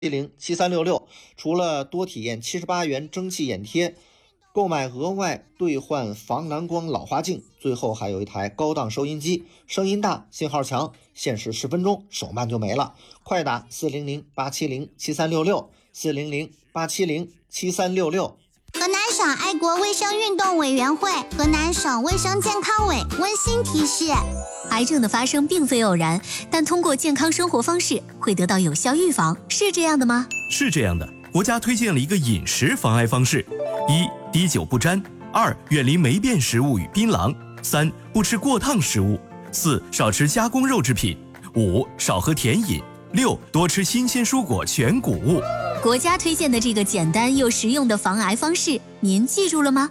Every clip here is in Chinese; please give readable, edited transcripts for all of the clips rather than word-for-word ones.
7366，除了多体验78元蒸汽眼贴，购买额外兑换防蓝光老花镜，最后还有一台高档收音机，声音大，信号强，限时10分钟，手慢就没了。快打400-870-7366，400-870-7366。 河南省爱国卫生运动委员会、河南省卫生健康委温馨提示： 癌症的发生并非偶然，但通过健康生活方式会得到有效预防，是这样的吗？ 是这样的，国家推荐了一个饮食防癌方式：1. 滴酒不沾；2. 远离霉变食物与槟榔；3. 不吃过烫食物；4. 少吃加工肉制品；5. 少喝甜饮；6. 多吃新鲜蔬果全谷物。 国家推荐的这个简单又实用的防癌方式，您记住了吗？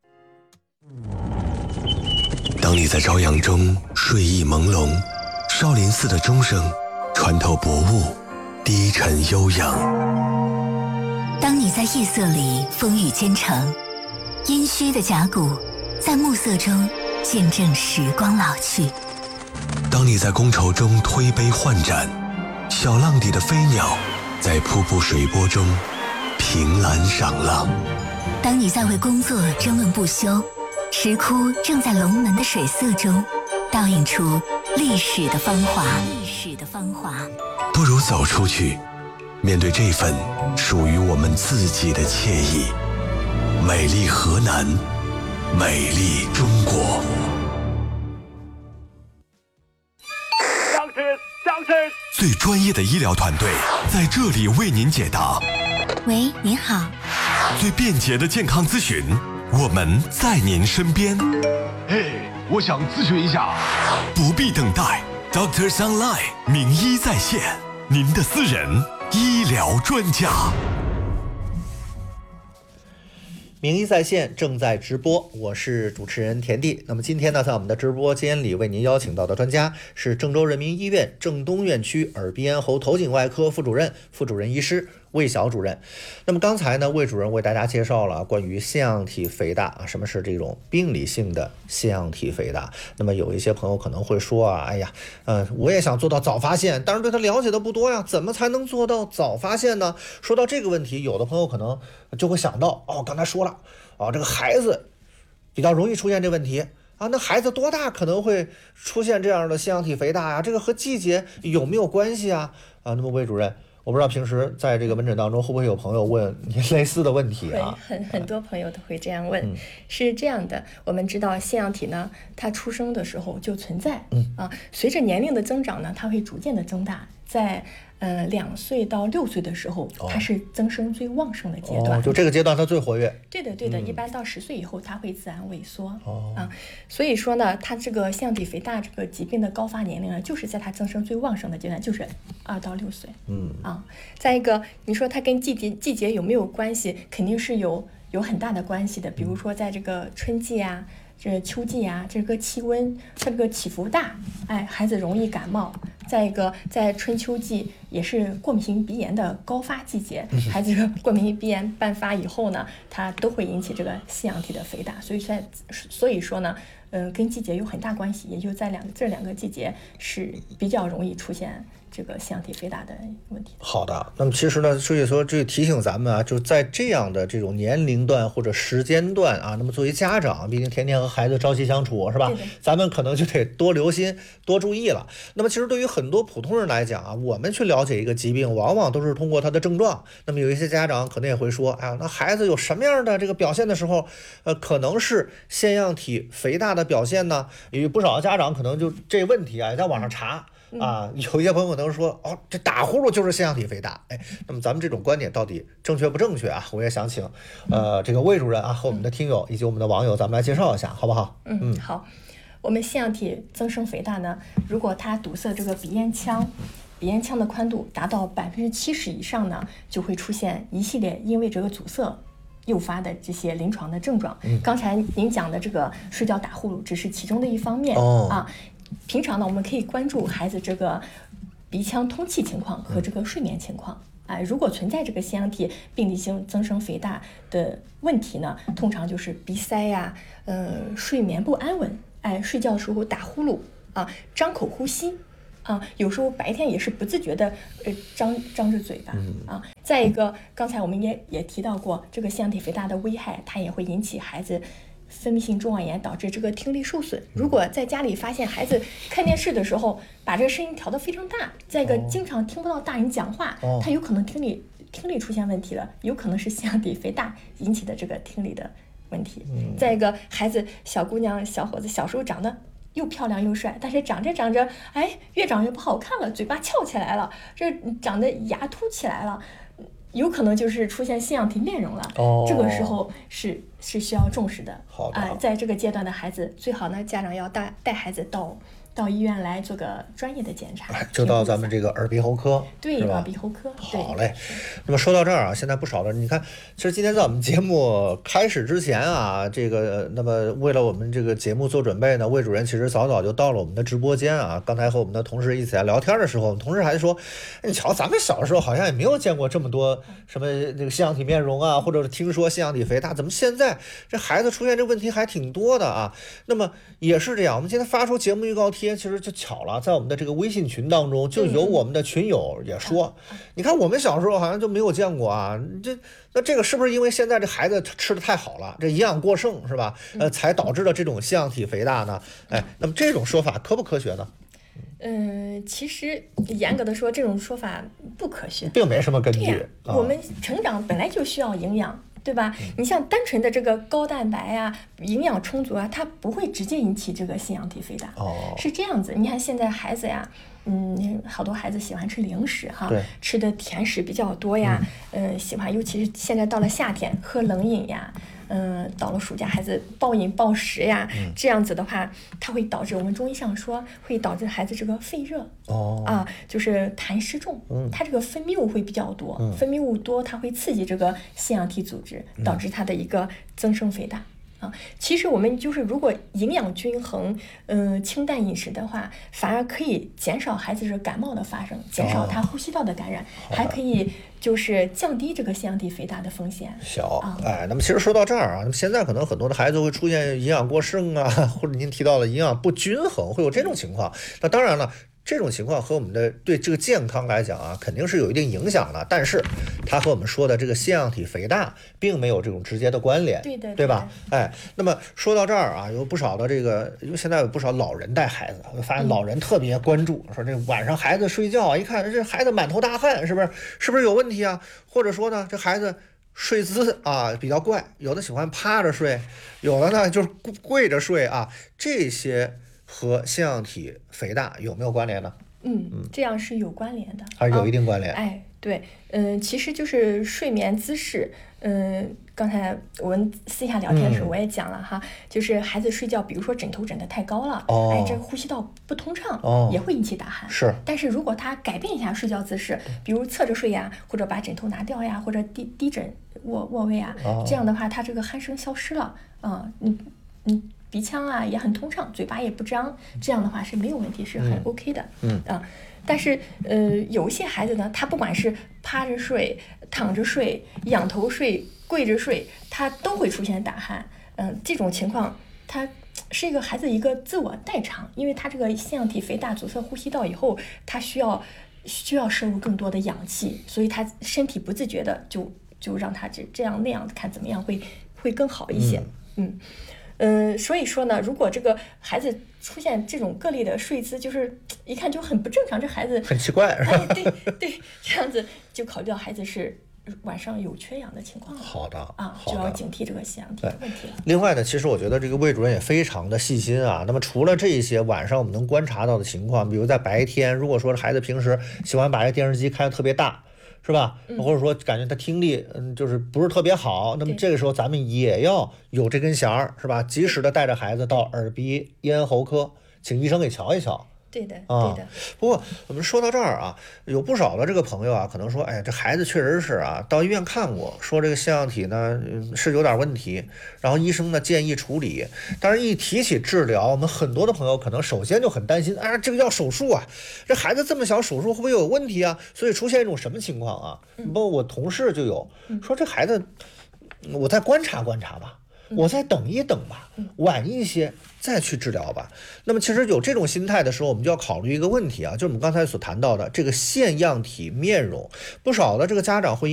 当你在朝阳中睡意朦胧，少林寺的钟声穿透薄雾，低沉悠扬。 当你在夜色里风雨兼程，阴虚的甲骨在暮色中见证时光老去。 当你在觥筹中推杯换盏，小浪底的飞鸟在瀑布水波中凭栏赏浪。 当你在为工作争论不休，石窟正在龙门的水色中倒映出历史的芳华。 不如走出去，面对这份属于我们自己的惬意。美丽河南，美丽中国。最专业的医疗团队在这里为您解答。 喂，您好。 最便捷的健康咨询，我们在您身边。 嘿，我想咨询一下。 不必等待 ，Doctors Online 名医在线，您的私人医疗专家。 名医在线正在直播，我是主持人田地。那么今天呢，在我们的直播间里为您邀请到的专家是郑州人民医院郑东院区耳鼻咽喉头颈外科副主任医师魏晓主任。那么刚才呢，魏主任为大家介绍了关于腺样体肥大什么是这种病理性的腺样体肥大。那么有一些朋友可能会说哎呀，我也想做到早发现，但是对他了解的不多呀，怎么才能做到早发现呢？说到这个问题，有的朋友可能就会想到，刚才说了，这个孩子比较容易出现这问题那孩子多大可能会出现这样的腺样体肥大呀？这个和季节有没有关系啊？那么魏主任，我不知道平时在这个门诊当中会不会有朋友问你类似的问题啊？ 很多朋友都会这样问。是这样的，我们知道腺样体呢，它出生的时候就存在，随着年龄的增长呢，它会逐渐的增大，在2岁到6岁的时候，它是增生最旺盛的阶段。 就这个阶段它最活跃。 对的，一般到10岁以后，它会自然萎缩。所以说呢，它这个腺样体肥大这个疾病的高发年龄呢，就是在它增生最旺盛的阶段，就是2到6岁。再一个，你说它跟季节有没有关系？肯定是有很大的关系的。比如说在这个春季啊，这秋季啊，这个气温它这个起伏大，孩子容易感冒。再一个，在春秋季也是过敏性鼻炎的高发季节，孩子过敏性鼻炎伴发以后呢，它都会引起这个腺样体的肥大。所以说呢，跟季节有很大关系，也就在这两个季节是比较容易出现这个腺样体肥大的问题。 好的，那么其实呢，所以说这提醒咱们就在这样的这种年龄段或者时间段那么作为家长，毕竟天天和孩子朝夕相处是吧？咱们可能就得多留心、多注意了。那么其实对于很多普通人来讲我们去了解一个疾病，往往都是通过他的症状。那么有一些家长可能也会说，那孩子有什么样的这个表现的时候，可能是腺样体肥大的表现呢？有不少家长可能就这问题也在网上查。有一些朋友可能说，这打呼噜就是腺样体肥大。那么咱们这种观点到底正确不正确我也想请这个魏主任和我们的听友以及我们的网友，咱们来介绍一下，好不好？ 好。我们腺样体增生肥大呢，如果它堵塞这个鼻咽腔的宽度达到70%以上呢，就会出现一系列因为这个阻塞诱发的这些临床的症状。刚才您讲的这个睡觉打呼噜只是其中的一方面平常呢，我们可以关注孩子这个鼻腔通气情况和这个睡眠情况。如果存在这个腺样体病理性增生肥大的问题呢，通常就是鼻塞呀，睡眠不安稳，睡觉的时候打呼噜张口呼吸， 有时候白天也是不自觉的张着嘴巴再一个，刚才我们也提到过，这个腺样体肥大的危害，它也会引起孩子分泌性中耳炎，导致这个听力受损。如果在家里发现孩子看电视的时候把这个声音调得非常大，再一个经常听不到大人讲话，他有可能听力出现问题了，有可能是腺样体肥大引起的这个听力的问题。再一个，孩子小姑娘小伙子小时候长得又漂亮又帅，但是长着长着，越长越不好看了，嘴巴翘起来了，这长得牙凸起来了，有可能就是出现腺样体面容了。这个时候是需要重视的。 好的在这个阶段的孩子，最好呢家长要带孩子到医院来做个专业的检查， 就到咱们这个耳鼻喉科， 对，耳鼻喉科。 好嘞。那么说到这儿啊，现在不少的，你看，其实今天在我们节目开始之前啊，那么为了我们这个节目做准备呢，魏主任其实早就到了我们的直播间啊。刚才和我们的同事一起来聊天的时候，我们同事还说，你瞧，咱们小时候好像也没有见过这么多什么这个腺样体面容啊，或者是听说腺样体肥大，怎么现在这孩子出现这问题还挺多的啊？那么也是这样，我们今天发出节目预告贴，其实就巧了，在我们的这个微信群当中，就有我们的群友也说，你看我们小时候好像就没有见过啊，那这个是不是因为现在这孩子吃的太好了，这营养过剩是吧？才导致了这种腺样体肥大呢？那么这种说法科不科学呢？ 其实严格的说，这种说法不科学， 并没什么根据。 我们成长本来就需要营养，对吧？你像单纯的这个高蛋白啊，营养充足啊，它不会直接引起这个腺样体肥大。是这样子。你看现在孩子呀，好多孩子喜欢吃零食哈，吃的甜食比较多呀，喜欢，尤其是现在到了夏天喝冷饮呀。到了暑假，孩子暴饮暴食呀，这样子的话，它会导致我们中医上说会导致孩子这个肺热就是痰湿重，它这个分泌物会比较多，分泌物多，它会刺激这个腺样体组织，导致它的一个增生肥大。其实我们就是如果营养均衡，清淡饮食的话，反而可以减少孩子这感冒的发生，减少他呼吸道的感染，还可以就是降低这个腺样体肥大的风险。 那么其实说到这儿啊，那么现在可能很多的孩子会出现营养过剩啊，或者您提到的营养不均衡，会有这种情况。那当然了。这种情况和我们的对这个健康来讲啊，肯定是有一定影响的，但是它和我们说的这个腺样体肥大并没有这种直接的关联，对吧？那么说到这儿啊，有不少的这个，因为现在有不少老人带孩子，我发现老人特别关注，说这晚上孩子睡觉，一看这孩子满头大汗，是不是有问题啊？或者说呢，这孩子睡姿啊比较怪，有的喜欢趴着睡，有的呢就是跪着睡啊，这些和腺样体肥大有没有关联呢？ 这样是有关联的， 还是有一定关联。 对，其实就是睡眠姿势。刚才我们私下聊天的时候我也讲了哈，就是孩子睡觉，比如说枕头枕得太高了，这个呼吸道不通畅，也会引起打鼾。但是如果他改变一下睡觉姿势，比如侧着睡呀，或者把枕头拿掉呀，或者低枕卧位啊，这样的话，他这个鼾声消失了，鼻腔啊也很通畅，嘴巴也不张，这样的话是没有问题，是很 OK 的。但是有一些孩子呢，他不管是趴着睡、躺着睡、仰头睡、跪着睡，他都会出现打鼾。这种情况，他是一个孩子一个自我代偿，因为他这个腺样体肥大阻塞呼吸道以后，他需要摄入更多的氧气，所以他身体不自觉的就让他这样那样，看怎么样会更好一些。所以说呢，如果这个孩子出现这种个例的睡姿，就是一看就很不正常，这孩子很奇怪，是吧？ 对，这样子就考虑到孩子是晚上有缺氧的情况。 好的， 就要警惕这个腺样体的问题了。 另外呢，其实我觉得这个魏主任也非常的细心啊。那么除了这些晚上我们能观察到的情况，比如在白天，如果说孩子平时喜欢把这电视机开得特别大，是吧？或者说感觉他听力就是不是特别好，那么这个时候咱们也要有这根弦儿，是吧？及时的带着孩子到耳鼻咽喉科，请医生给瞧一瞧。 对的。 不过我们说到这儿啊，有不少的这个朋友啊，可能说，这孩子确实是啊，到医院看过，说这个腺样体呢是有点问题，然后医生呢建议处理。但是一提起治疗，我们很多的朋友可能首先就很担心，这个要手术啊，这孩子这么小，手术会不会有问题啊？所以出现一种什么情况啊？我同事就有说，这孩子我再观察观察吧。 我再等一等吧，晚一些再去治疗吧。那么其实有这种心态的时候，我们就要考虑一个问题啊，就是我们刚才所谈到的这个腺样体面容，不少的这个家长会